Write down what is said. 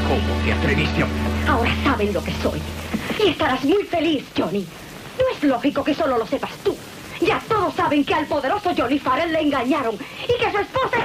¿Cómo te atreviste a...? Ahora saben lo que soy. Y estarás muy feliz, Johnny. No es lógico que solo lo sepas tú. Ya todos saben que al poderoso Johnny Farrell le engañaron y que su esposa...